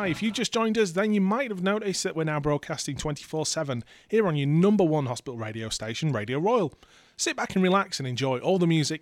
Hi, if you just joined us, then you might have noticed that we're now broadcasting 24/7 here on your number one hospital radio station, Radio Royal. Sit back and relax and enjoy all the music